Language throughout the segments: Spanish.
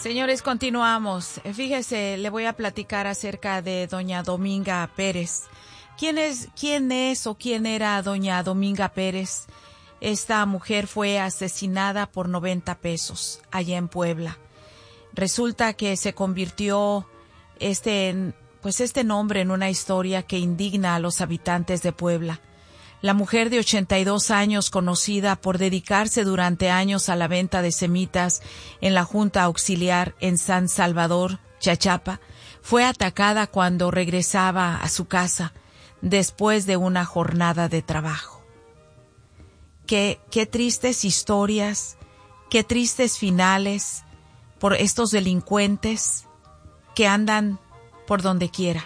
Señores, continuamos. Fíjese, le voy a platicar acerca de doña Dominga Pérez. ¿Quién es o quién era doña Dominga Pérez? Esta mujer fue asesinada por 90 pesos allá en Puebla. Resulta que se convirtió este nombre en una historia que indigna a los habitantes de Puebla. La mujer de 82 años, conocida por dedicarse durante años a la venta de semitas en la Junta Auxiliar en San Salvador, Chachapa, fue atacada cuando regresaba a su casa después de una jornada de trabajo. Qué tristes historias, qué tristes finales por estos delincuentes que andan por donde quiera.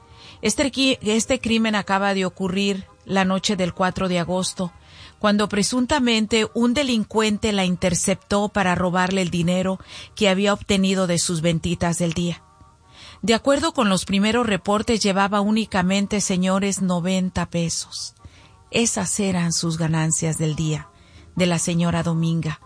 Este crimen acaba de ocurrir la noche del 4 de agosto, cuando presuntamente un delincuente la interceptó para robarle el dinero que había obtenido de sus ventitas del día. De acuerdo con los primeros reportes, llevaba únicamente, señores, 90 pesos. Esas eran sus ganancias del día de la señora Dominga.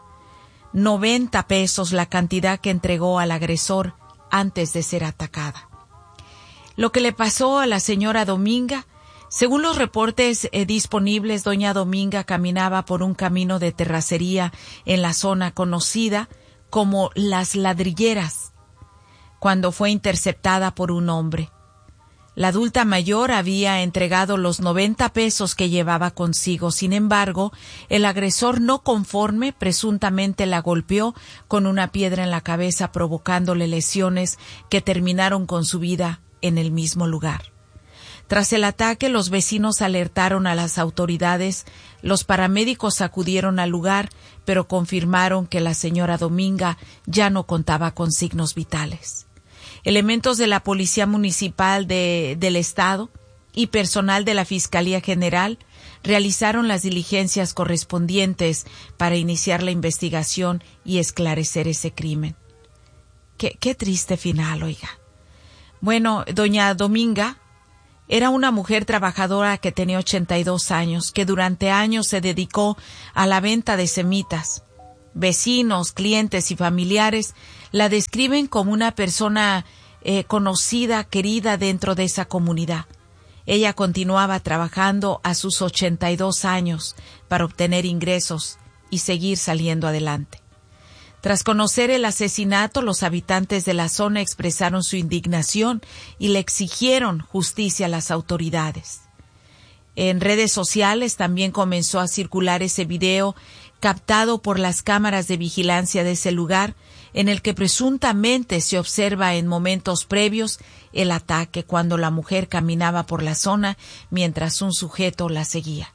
90 pesos, la cantidad que entregó al agresor antes de ser atacada. Lo que le pasó a la señora Dominga, según los reportes disponibles, doña Dominga caminaba por un camino de terracería en la zona conocida como Las Ladrilleras, cuando fue interceptada por un hombre. La adulta mayor había entregado los 90 pesos que llevaba consigo. Sin embargo, el agresor, no conforme, presuntamente la golpeó con una piedra en la cabeza, provocándole lesiones que terminaron con su vida en el mismo lugar. Tras el ataque, los vecinos alertaron a las autoridades. Los paramédicos acudieron al lugar, pero confirmaron que la señora Dominga ya no contaba con signos vitales. Elementos de la Policía Municipal del Estado y personal de la Fiscalía General realizaron las diligencias correspondientes para iniciar la investigación y esclarecer ese crimen. Qué triste final, oiga. Bueno, doña Dominga era una mujer trabajadora que tenía 82 años, que durante años se dedicó a la venta de semitas. Vecinos, clientes y familiares la describen como una persona conocida, querida dentro de esa comunidad. Ella continuaba trabajando a sus 82 años para obtener ingresos y seguir saliendo adelante. Tras conocer el asesinato, los habitantes de la zona expresaron su indignación y le exigieron justicia a las autoridades. En redes sociales también comenzó a circular ese video captado por las cámaras de vigilancia de ese lugar, en el que presuntamente se observa en momentos previos el ataque, cuando la mujer caminaba por la zona mientras un sujeto la seguía.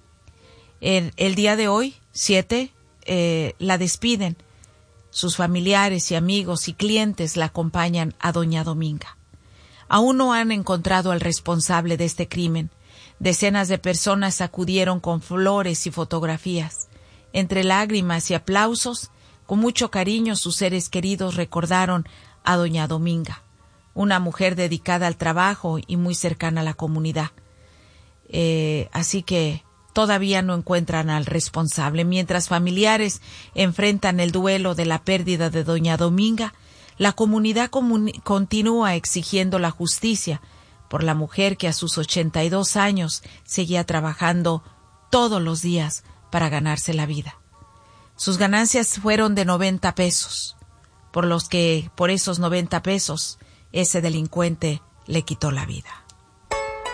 El día de hoy, 7, la despiden. Sus familiares y amigos y clientes la acompañan a doña Dominga. Aún no han encontrado al responsable de este crimen. Decenas de personas acudieron con flores y fotografías. Entre lágrimas y aplausos, con mucho cariño, sus seres queridos recordaron a doña Dominga, una mujer dedicada al trabajo y muy cercana a la comunidad. Así que todavía no encuentran al responsable. Mientras familiares enfrentan el duelo de la pérdida de doña Dominga, la comunidad continúa exigiendo la justicia por la mujer que a sus 82 años seguía trabajando todos los días para ganarse la vida. Sus ganancias fueron de 90 pesos, por esos 90 pesos ese delincuente le quitó la vida.